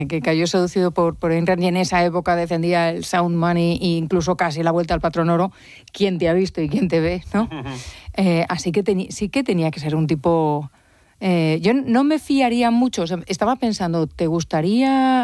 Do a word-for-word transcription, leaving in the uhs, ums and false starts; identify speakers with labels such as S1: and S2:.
S1: que cayó seducido por, por Ayn Rand y en esa época defendía el sound money e incluso casi la vuelta al patrón oro. ¿Quién te ha visto y quién te ve, no? Eh, así que teni- sí que tenía que ser un tipo... Eh, yo no me fiaría mucho. O sea, estaba pensando, ¿te gustaría